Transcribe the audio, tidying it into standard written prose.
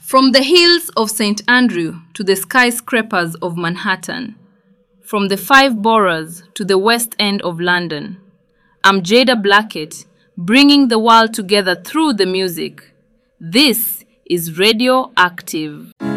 From the hills of St. Andrew to the skyscrapers of Manhattan, from the five boroughs to the West End of London, I'm Jada Blackett, bringing the world together through the music. This is Radio Active.